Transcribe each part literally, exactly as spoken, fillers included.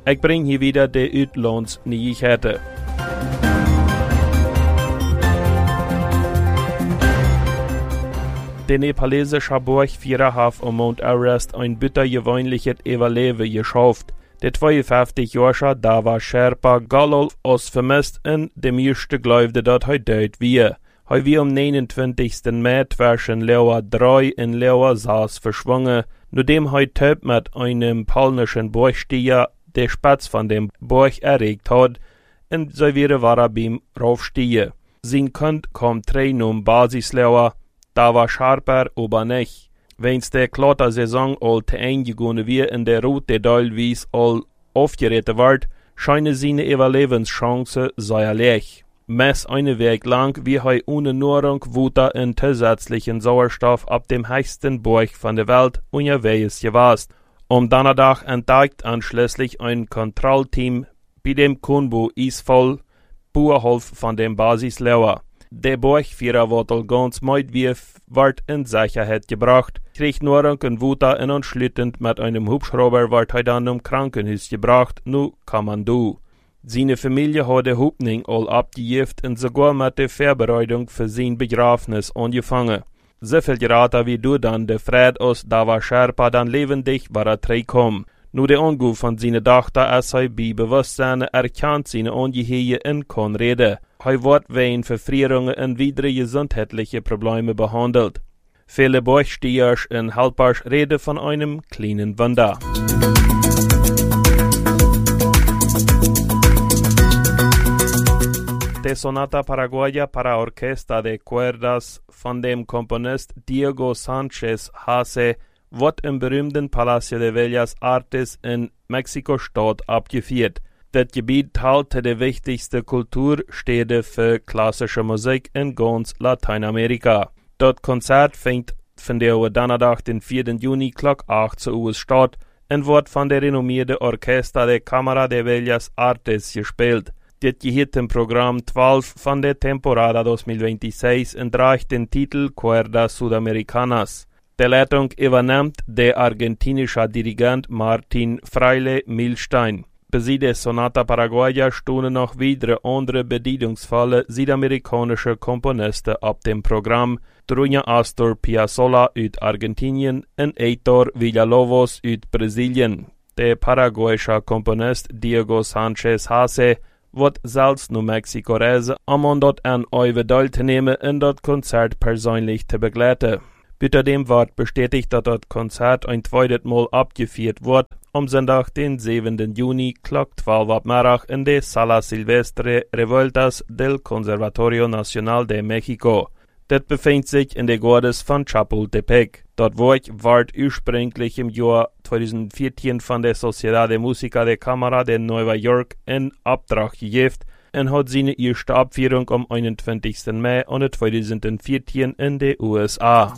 Ich bring hier wieder de Uitlandsnyheiten. Der nepalesische Burgführer hat am Mount Everest ein bittergewöhnliches Überleben geschafft. Der zweiundfünfzig-jährige Dava Sherpa Galol ist vermisst und der meiste glaubte, dass er tot war. Er war am neunundzwanzigsten Mai zwischen Lewa drei und Lewa sechs verschwungen, nachdem er Töp mit einem polnischen Burgsteiger der Spatz von dem Burg erregt hat, und so wieder war er beim Raufsteigen. Sein Kind kam drei um Basislewa, Dava Sherpa aber nicht. Wenn's der klote Saison all te eingegangen wir in der Route teilweise all aufgeritten wird, scheinen seine Überlebenschancen sehr leicht. Mess eine Weg lang wie er ohne Nahrung, Wasser und zusätzlichen Sauerstoff ab dem höchsten Berg von der Welt unterwegs gewesen. Am Donnerstag entdeckt anschließend ein Kontrollteam bei dem Kunbu Eisfall Buerhof von dem Basislewa. Der Burgführer wurde ganz mit wie wird in Sicherheit gebracht, kriegt Nahrung und Wasser und anschließend mit einem Hubschrauber wird er dann im Krankenhaus gebracht, nu kann man du. Seine Familie hat die Hoffnung all abgegeben und sogar mit der Vorbereitung für sein Begräbnis angefangen. So viel geraten wie du dann der Fred aus Dava Sherpa dann lebendig war er zurückgekommen. Nur der Anruf von seiner Tochter ist er bei Bewusstsein erkannt seine Angehörige und kann reden. Er wird wegen Verfrierungen und weitere gesundheitliche Probleme behandelt. Viele Burgsteigers und Helpers reden von einem kleinen Wunder. Der Sonata Paraguaya para Orquesta de Cuerdas von dem Komponist Diego Sánchez Hace wird im berühmten Palacio de Bellas Artes in Mexiko-Stadt abgeführt. Das Gebiet teilt die wichtigste Kulturstätte für klassische Musik in ganz Lateinamerika. Das Konzert fängt von der Donnerstag, den vierten Juni, Klock achtzehn Uhr statt und wird von der renommierten Orquesta de Cámara de Bellas Artes gespielt. Das gehört im Programm zwölf von der Temporada zweitausendzweiundzwanzig und trägt den Titel Cuerdas Sudamericanas. Der Leitung übernimmt der argentinische Dirigent Martin Fraile Milstein. Bei der Sonata Paraguaya stehen noch weitere andere bedeutungsvolle südamerikanische Komponisten ab dem Programm, darunter Astor Piazzolla aus Argentinien und Heitor Villa-Lobos aus Brasilien. Der paraguayische Komponist Diego Sánchez Hace wird selbst nach Mexiko reisen, um dort an euer teilzunehmen und das Konzert persönlich zu begleiten. Außerdem wird bestätigt, dass das Konzert ein zweites Mal abgeführt wird, am Sonntag, den siebten Juni, Klock zwölf Uhr Mittag in der Sala Silvestre Revueltas del Conservatorio Nacional de México. Das befindet sich in der Gordes von Chapultepec. Dort Werk wird ursprünglich im Jahr zweitausendvierzehn von der Sociedad de Música de Cámara de Nueva York in Auftrag gegeben und hat seine erste Abführung am einundzwanzigsten Mai zweitausendvierzehn in den U S A.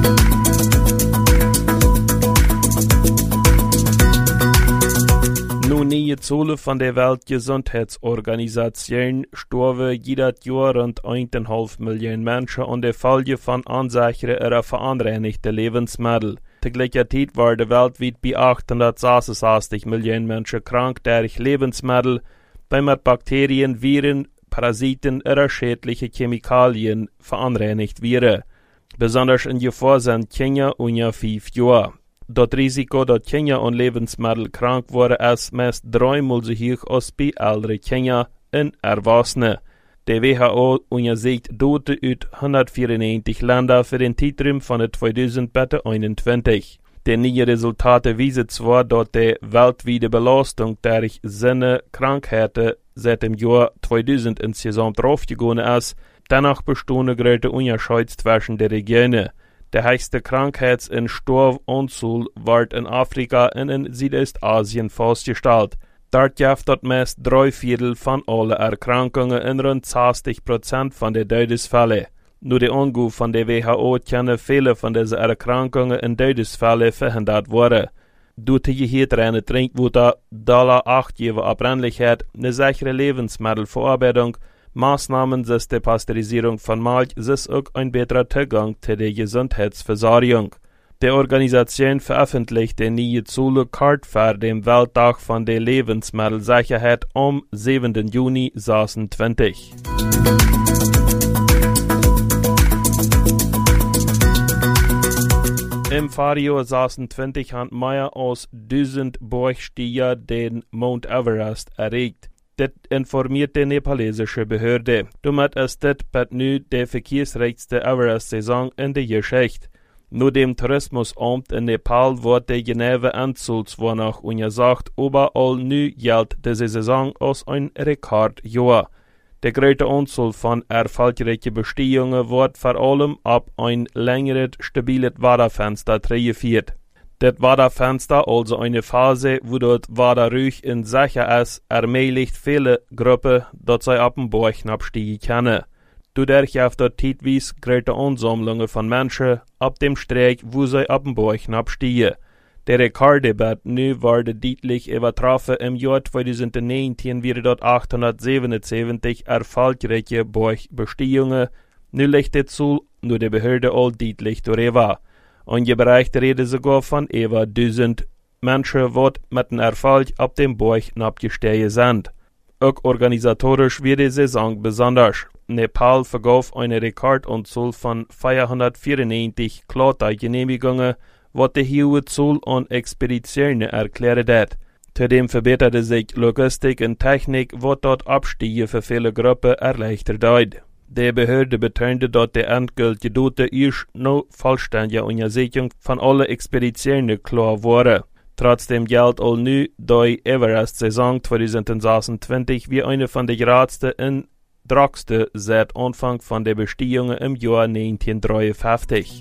Nun neue Zahlen von der Weltgesundheitsorganisation sterben jedes Jahr rund eineinhalb Millionen Menschen an der Folge von unsicheren oder verunreinigten Lebensmitteln. Zur gleichen Zeit werden weltweit bei achthundertsechsundsechzig Millionen Menschen krank durch Lebensmittel, bei mit Bakterien, Viren, Parasiten oder schädliche Chemikalien verunreinigt werden. Besonders in Gefahr sind Kinder unter fünf Jahren. Das Risiko, dass Kinder an Lebensmitteln krank werden, ist meist dreimal so hoch als bei älteren Kindern und Erwachsenen. Der W H O untersucht Tote aus hundertvierundneunzig Ländern für den Zeitraum von zweitausendeinundzwanzig. Die neuen Resultate weisen zwar, dass die weltweite Belastung durch Sinnekrankheiten seit dem Jahr zweitausend insgesamt draufgegangen ist, dennoch bestehen große Unterschiede zwischen den Regionen. Der höchste Krankheits- und Sterbanzahl wird in Afrika und in Südostasien festgestellt. Dort gibt es meist drei Viertel von allen Erkrankungen und rund zwanzig Prozent von den Todesfällen. Nur die Angabe von der W H O können viele von diesen Erkrankungen und Todesfällen verhindert werden. Durch die gehirnreine Trinkwasser, Dollar acht geben Abbrennlichkeit, eine sichere Lebensmittelverarbeitung, Maßnahmen wie die Pasteurisierung von Milch ist auch ein besserer Zugang zu der Gesundheitsversorgung. Die Organisation veröffentlichte nie Zule Kart für den Welttag von der Lebensmittelsicherheit am siebten Juni zesentwintig. Im Fahrjahr zesentwintig hat mehr als tausend Bergsteiger den Mount Everest erreicht. Das informiert die nepalesische Behörde. Damit ist das bis nu die verkehrsreichste Everest-Saison in der Geschichte. Nur dem Tourismusamt in Nepal wird die genaue Anzahlswohnung untersucht, überall nu gilt diese Saison als ein Rekordjahr. Die große Anzahl von erfolgreichen Bestehungen wird vor allem ab ein längeres, stabiles Wetterfenster geführt. Das Wetterfenster, also eine Phase, wo das Wetter ruhig und sicher ist, ermöglicht viele Gruppen, dass sie ab dem Berg absteigen können. Dadurch auf der Zeitweise große Ansammlungen von Menschen ab dem Streck, wo sie ab dem Berg absteigen. Der Rekorddebatt nu wurde deutlich übertroffen. Im Jahr zweitausendneunzehn waren dort achthundertsiebenundsiebzig erfolgreiche Bergbestehungen. Nu liegt die Zahl nur der Behörde all deutlich darüber. Und je Bereich reden sogar von über tausend Menschen, die mit dem Erfolg ab dem Berg abgestiegen sind. Auch organisatorisch wird die Saison besonders. Nepal vergab eine Rekordanzahl von vierhundertvierundneunzig Klettergenehmigungen, was die hohe Zahl an Expeditionen erklärt hat. Zudem verbesserte sich Logistik und Technik, was dort Abstiege für viele Gruppen erleichtert hat. Die Behörde betonte, dass die endgültige Daten erst noch vollständige Untersuchung von allen Expeditionen klar waren. Trotzdem gilt all nu, die Everest-Saison zweitausendsechsundzwanzig wie eine von den geradsten und dragsten seit Anfang von der Bestehungen im Jahr neunzehnhundertdreiundfünfzig.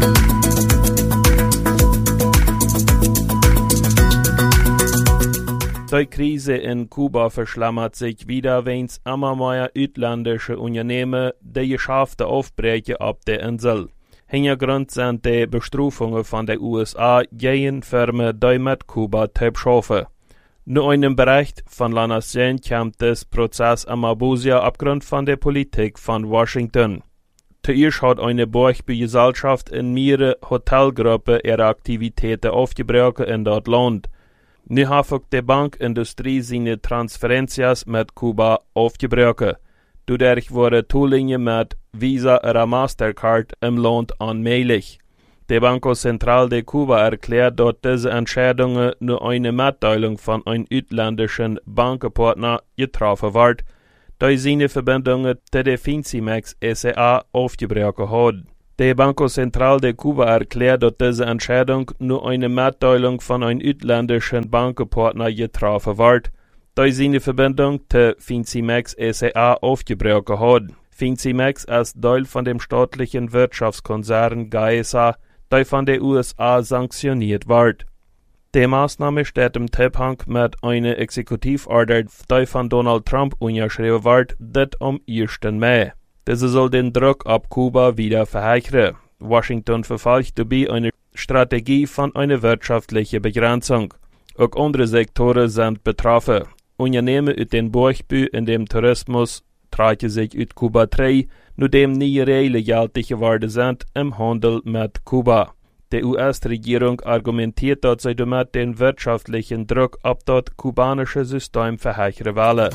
Die Krise in Kuba verschlimmert sich wieder, wenn es immer mehr ausländische Unternehmen die geschaffte aufbrechen ab der Insel. Hintergrund sind die Bestrafungen von den U S A gegen Firmen, die mit Kuba schaffen. Nur einem Bericht von La Nation kommt das Prozess am Abuja aufgrund von der Politik von Washington. Zuerst hat eine Bergbaugesellschaft in mehreren Hotelgruppen ihre Aktivitäten aufgebrochen in das Land. Nu hat auch die Bankindustrie seine Transferenzias mit Kuba aufgebrochen. Dadurch wurde Zulinien mit Visa oder Mastercard im Land unmöglich. Der Banco Central de Cuba erklärt, dass diese Entscheidungen nur eine Mitteilung von einem ausländischen Bankenpartner getroffen wird, da seine Verbindungen zu der Fincimex S A aufgebrochen hat. Der Banco Central de Cuba erklärt, dass diese Entscheidung nur eine Mitteilung von einem ausländischen Bankenpartner getroffen wird, da seine Verbindung zu Fincimex S A aufgebrochen hat. Fincimex ist Teil von dem staatlichen Wirtschaftskonzern G A E S A, der von den U S A sanktioniert wird. Die Maßnahme steht im Zusammenhang mit einer Exekutivorder, die von Donald Trump unterschrieben wird, das am ersten Mai. Diese soll den Druck auf Kuba wieder verheichern. Washington verfolgt dabei eine Strategie von einer wirtschaftlichen Begrenzung. Auch andere Sektoren sind betroffen. Unternehmen aus dem Bergbau und dem Tourismus tragen sich aus Kuba drei, nachdem nie reelle gültig geworden sind im Handel mit Kuba. Die U S-Regierung argumentiert, dass sie damit den wirtschaftlichen Druck auf das kubanische System verheichern wollen.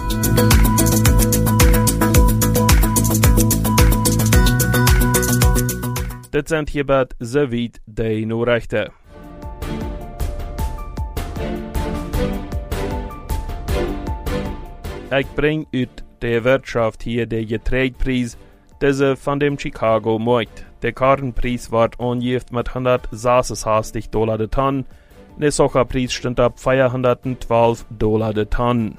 Das sind hierbei soweit die Nachrichten. Ich bringe aus der Wirtschaft hier den Getreidepreis, diese von dem Chicago Markt. Der Kartenpreis wird angegeben mit hundertsechsundsechzig Dollar der Tonne. Der Sojapreis steht ab vierhundertzwölf Dollar der Tonne.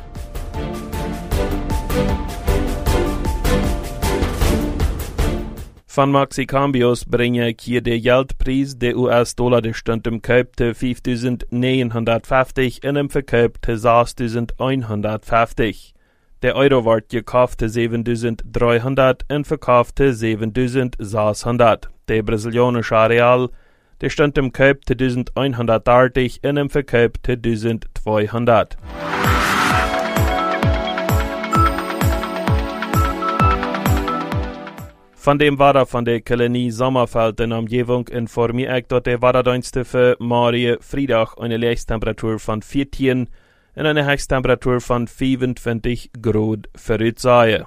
Von Maxicambios bringe ich hier den Geldpreis. Der U S-Dollar steht im Kauf zu fünftausendneunhundertfünfzig und im Verkauf zu sechstausendeinhundertfünfzig. Der Euro wird gekauft zu siebentausenddreihundert und verkauft zu siebentausendsechshundert. Der brasilianische Real, der steht im Kauf zu elfhundertdreißig und im Verkauf zu zwölfhundert. Van dem Wetter van de Kolonie Sommerfeld en omgeving informeer ik dat de wetterdiensten voor morgen vrijdag een leegtemperatuur van veertien en een hoogtemperatuur van vijfentwintig graden vooruitzagen.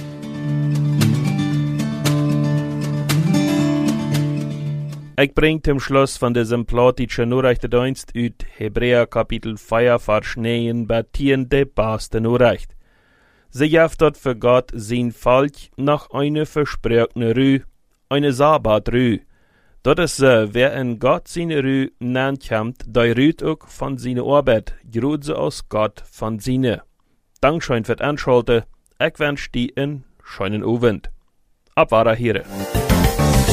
Ik breng zum Schluss van de sympathische Nachrichtendienst uit Hebräer Kapitel vier, Vers negen bis tien de beste Nachricht. Sie jaft dort für Gott sein Volk nach einer versprochenen Ruhe, eine Sabbatruhe. Dort ist so, wer in Gott seine Ruhe nankommt, der ruht auch von seiner Arbeit, gerut sie aus Gott von seine. Dankeschön für das Anschalten, ich wünsche dir einen schönen Abend. Abwahrer Here.